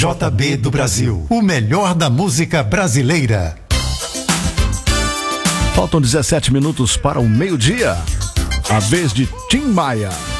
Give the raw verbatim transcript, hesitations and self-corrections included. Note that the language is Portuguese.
J B do Brasil, o melhor da música brasileira. Faltam dezessete minutos para o meio-dia. A vez de Tim Maia.